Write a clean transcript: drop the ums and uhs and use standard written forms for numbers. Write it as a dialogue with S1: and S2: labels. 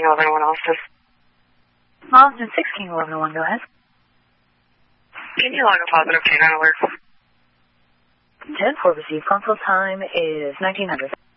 S1: 1101 Austin.
S2: Austin 161101, go ahead.
S1: Can you log a positive canine alert?
S2: 10-4 received. Console time is 1900.